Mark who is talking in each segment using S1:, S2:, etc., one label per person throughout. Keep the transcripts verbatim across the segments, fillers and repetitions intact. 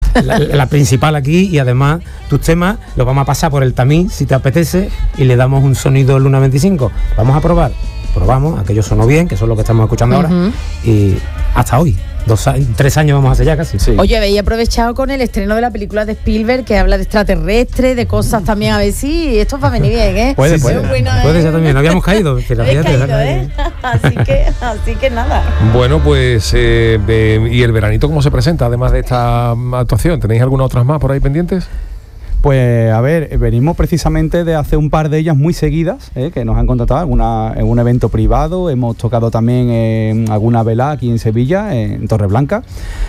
S1: la, la principal aquí, y además tus temas los vamos a pasar por el tamiz, si te apetece, y le damos un sonido Luna veinticinco. Vamos a probar. Probamos, aquello sonó bien, que eso es lo que estamos escuchando uh-huh. ahora, y hasta hoy. Dos, tres años vamos a hacer ya casi.
S2: Sí. Oye, habéis aprovechado con el estreno de la película de Spielberg, que habla de extraterrestres, de cosas también, a ver si esto va a venir bien, ¿eh?
S1: Puede, sí, puede.
S2: Bueno,
S1: puede
S2: ¿eh?
S1: ser también, no habíamos caído. Pero
S2: no caído, ¿eh? así, que, así que nada.
S3: Bueno, pues, eh, eh, ¿y el veranito cómo se presenta, además de esta actuación? ¿Tenéis algunas otras más por ahí pendientes?
S4: Pues a ver, venimos precisamente de hacer un par de ellas muy seguidas, ¿eh? Que nos han contratado alguna, en un evento privado. Hemos tocado también en alguna velada aquí en Sevilla, en Torreblanca.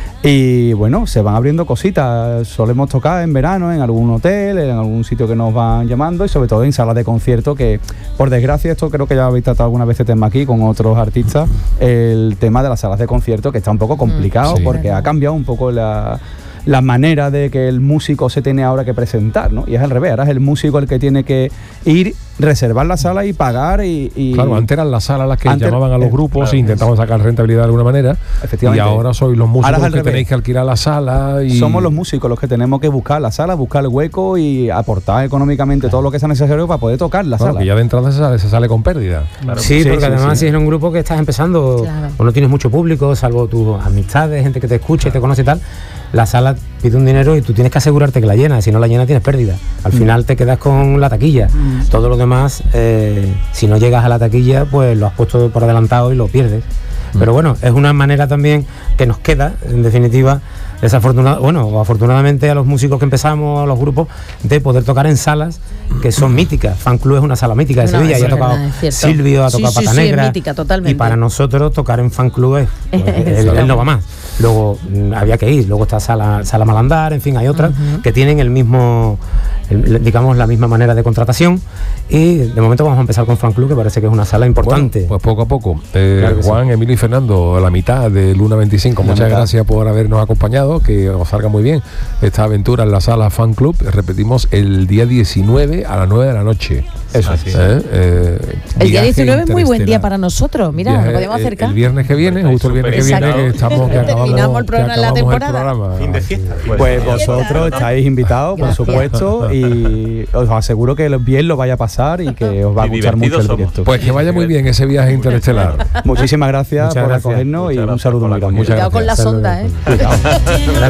S4: Y bueno, se van abriendo cositas. Solemos tocar en verano en algún hotel, en algún sitio que nos van llamando, y sobre todo en salas de concierto, que por desgracia, esto creo que ya habéis tratado alguna vez este tema aquí con otros artistas, el tema de las salas de concierto, que está un poco complicado, sí, porque ha cambiado un poco la... la manera de que el músico se tiene ahora que presentar, ¿no? Y es al revés, ahora es el músico el que tiene que ir, reservar la sala y pagar y... y
S3: claro, antes eran las salas las que antes, llamaban a los grupos
S4: claro,
S3: e intentaban sacar rentabilidad de alguna manera,
S4: efectivamente.
S3: Y ahora sois los músicos los que revés. Tenéis que alquilar la sala y...
S4: Somos los músicos los que tenemos que buscar la sala, buscar el hueco y aportar económicamente claro. todo lo que sea necesario para poder tocar la
S3: claro,
S4: sala.
S3: que ya de entrada se sale, se sale con pérdida.
S1: Claro. Sí, sí, porque sí, además sí. si es en un grupo que estás empezando claro. o no tienes mucho público, salvo tus amistades, gente que te escucha claro. y te conoce y tal, la sala pide un dinero y tú tienes que asegurarte que la llenas, si no la llenas tienes pérdida. Al mm. final te quedas con la taquilla. Mm. Todo lo demás, eh, si no llegas a la taquilla, pues lo has puesto por adelantado y lo pierdes. Mm. Pero bueno, es una manera también que nos queda, en definitiva, desafortunada, bueno, o afortunadamente a los músicos que empezamos, a los grupos, de poder tocar en salas que son míticas. Fan Club es una sala mítica de no, Sevilla, y ha tocado Silvio, ha tocado sí, Pata sí, Negra,
S2: sí, mítica, totalmente.
S1: Y para nosotros tocar en Fan Club es, pues, él, él no va más. Luego mm, había que ir, luego está Sala, Sala Malandar, en fin, hay otras uh-huh. que tienen el mismo, el, digamos, la misma manera de contratación, y de momento vamos a empezar con Fan Club, que parece que es una sala importante.
S3: Bueno, pues poco a poco. Eh, claro Juan, sí. Emilio y Fernando, a la mitad de Luna veinticinco, muchas mitad. gracias por habernos acompañado, que os salga muy bien esta aventura en la sala Fan Club. Repetimos, el día diecinueve a las nueve de la noche.
S4: Eso sí.
S3: ¿Eh? Eh,
S2: el día diecinueve es muy buen día para nosotros, mira, viaje, nos podemos acercar.
S3: El viernes que viene, justo el viernes que viene, que estamos que acabamos,
S2: terminamos el programa en la temporada.
S4: Fin de fiesta. Pues, pues vosotros estáis invitados, por supuesto, y os aseguro que bien lo vaya a pasar y que os va a gustar mucho el proyecto.
S3: Pues que vaya muy bien ese viaje interestelar.
S4: Muchísimas gracias Muchas por gracias. acogernos y un saludo muy grande.
S2: Cuidado con la sonda, ¿eh? Cuidado.